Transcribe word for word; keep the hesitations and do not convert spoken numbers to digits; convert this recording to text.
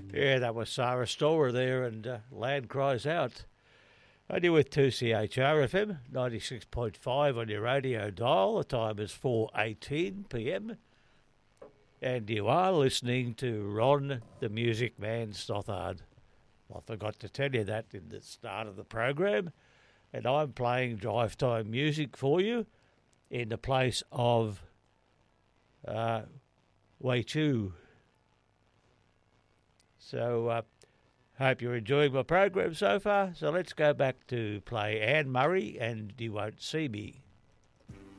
Yeah, that was Sarah Storer there, and uh, Land Cries Out. Only with two C H R F M, ninety-six point five on your radio dial. The time is four eighteen p m. And you are listening to Ron the Music Man Stothard. I forgot to tell you that in the start of the program. And I'm playing drive time music for you in the place of uh, Wei Chu. So, uh, hope you're enjoying my program so far. So let's go back to play Anne Murray and You Won't See Me.